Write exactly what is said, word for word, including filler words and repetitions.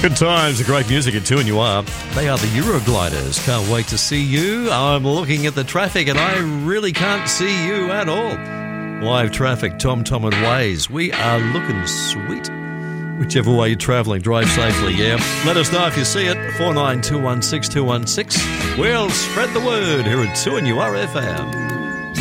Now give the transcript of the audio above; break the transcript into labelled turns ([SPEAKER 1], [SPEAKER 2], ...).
[SPEAKER 1] Good times, great music at two and you are. They are the Eurogliders. Can't wait to see you. I'm looking at the traffic and I really can't see you at all. Live traffic, Tom Tom and Waze. We are looking sweet. Whichever way you're travelling, drive safely, yeah. Let us know if you see it. four nine two one six two one six. We'll spread the word here at two and you are F M.